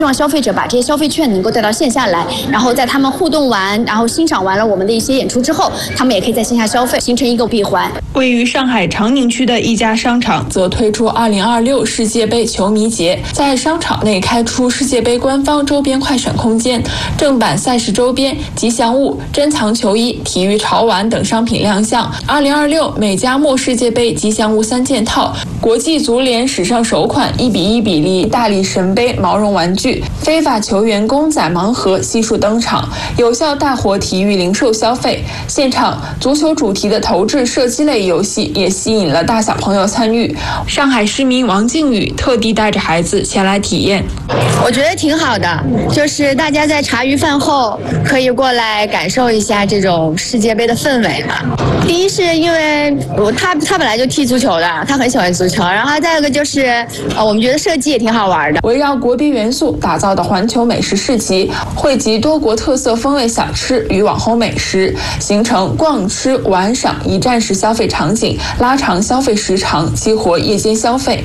希望消费者把这些消费券能够带到线下来，然后在他们互动完，然后欣赏完了我们的一些演出之后，他们也可以在线下消费，形成一个闭环。 位于上海长宁区的一家商场则推出2026世界杯球迷节，在商场内开出世界杯官方周边快选空间，正版赛事周边、吉祥物、珍藏球衣、体育潮玩等商品亮相。2026美加墨世界杯吉祥物3件套，国际足联史上首款1:1比例意大利神杯毛绒玩具，非法球员公仔盲盒悉数登场，有效大活体育零售消费。现场足球主题的投掷射击类游戏也吸引了大小朋友参与。上海市民王靖宇特地带着孩子前来体验。 我觉得挺好的，就是大家在茶余饭后可以过来感受一下这种世界杯的氛围嘛。第一是因为他本来就踢足球的，他很喜欢足球，然后再一个就是我们觉得设计也挺好玩的。 围绕国宾元素打造的环球美食市集，汇集多国特色风味小吃与网红美食，形成逛吃玩赏一站式消费场景，拉长消费时长，激活夜间消费。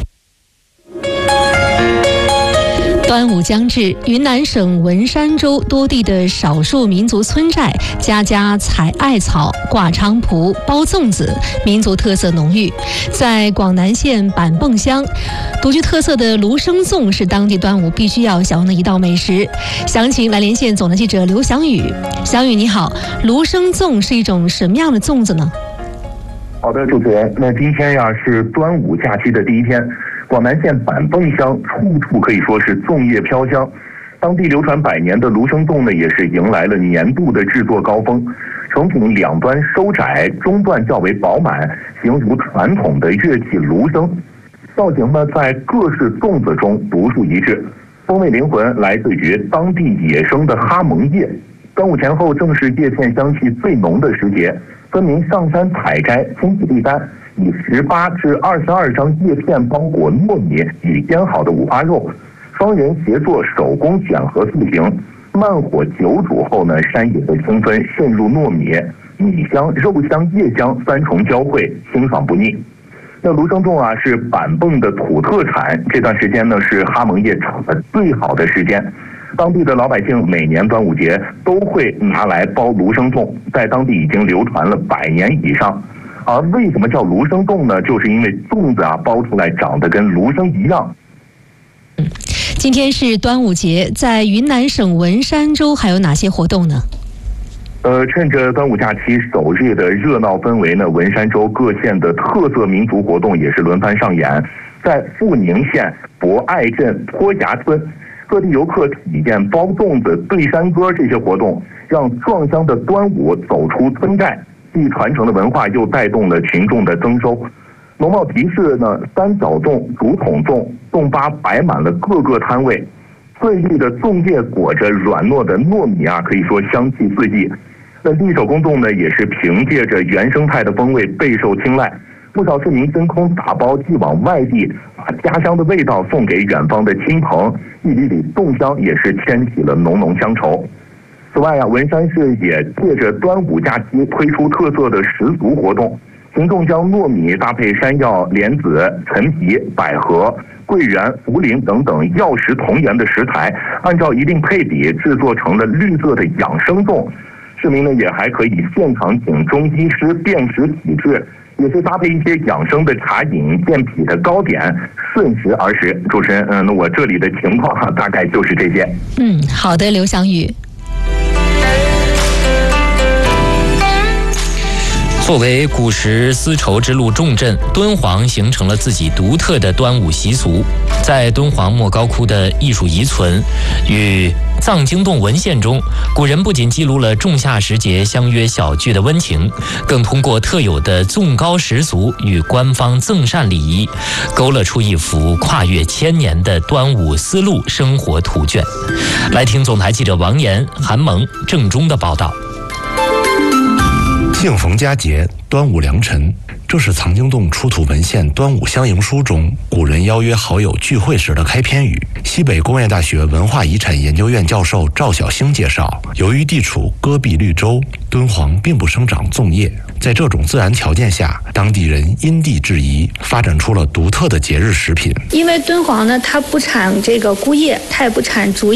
端午将至，云南省文山州多地的少数民族村寨家家采艾草、挂菖蒲、包粽子，民族特色浓郁。在广南县板泵乡，独具特色的芦笙粽是当地端午必须要享用的一道美食。详情来连线总台记者刘翔宇。翔宇你好，芦笙粽是一种什么样的粽子呢？ 好的，主持人，那今天呀是端午假期的第一天。广南县板泵乡处处可以说是粽叶飘香，当地流传100年的芦笙粽呢，也是迎来了年度的制作高峰。成品两端收窄，中段较为饱满，形如传统的乐器芦笙。造型呢，在各式粽子中独树一帜，风味灵魂来自于当地野生的哈蒙叶。端午前后正是叶片香气最浓的时节，村民上山采摘，亲自立单。以18至22张叶片包裹糯米与腌好的五花肉，双人协作手工卷合塑形，慢火久煮后呢，山野的清芬渗入糯米，米香、肉香、叶香3重交汇，清爽不腻。那芦笙粽啊是板泵的土特产，这段时间呢是哈蒙叶长得最好的时间。当地的老百姓每年端午节都会拿来包芦笙粽，在当地已经流传了100年以上。而为什么叫芦笙粽呢？就是因为粽子啊包出来长得跟芦笙一样。 今天是端午节，在云南省文山州还有哪些活动呢？ 趁着端午假期首日的热闹氛围呢，文山州各县的特色民族活动也是轮番上演。在富宁县博爱镇坡崖村，各地游客体验包粽子、对山歌这些活动，让壮乡的端午走出村寨。既传承的文化又带动了群众的增收。农贸集市呢，三角粽、竹筒粽，粽吧摆满了各个摊位。翠绿的粽叶裹着软糯的糯米啊，可以说香气四溢。那立手工粽呢，也是凭借着原生态的风味备受青睐。不少市民真空打包寄往外地，把家乡的味道送给远方的亲朋，一缕缕粽香也是牵起了浓浓乡愁。此外啊，文山市也借着端午假期推出特色的食俗活动，群众将糯米搭配山药、莲子、陈皮、百合、桂圆、茯苓等等药食同源的食材，按照一定配比制作成了绿色的养生粽。市民呢也还可以现场请中医师辨识体质，也是搭配一些养生的茶饮、健脾的糕点，顺时而食。主持人，那我这里的情况大概就是这些。 好的，刘翔宇。 作为古时丝绸之路重镇，敦煌形成了自己独特的端午习俗。在敦煌莫高窟的艺术遗存与藏经洞文献中，古人不仅记录了仲夏时节相约小聚的温情，更通过特有的粽糕习俗与官方赠膳礼仪，勾勒出一幅跨越千年的端午丝路生活图卷。来听总台记者王岩、韩萌、郑中的报道。 庆逢佳节，端午良辰，这是藏经洞出土文献《端午相迎书》中古人邀约好友聚会时的开篇语。西北工业大学文化遗产研究院教授赵小星介绍，由于地处戈壁绿洲，敦煌并不生长粽叶， 在这种自然条件下，当地人因地制宜，发展出了独特的节日食品。 因为敦煌呢，它不产这个钴业，它也不产竹叶。